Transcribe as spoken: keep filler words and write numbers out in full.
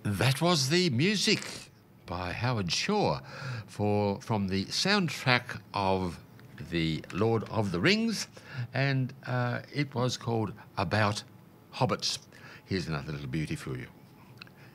That was the music by Howard Shore for from the soundtrack of The Lord of the Rings, and uh, it was called About Hobbits. Here's another little beauty for you.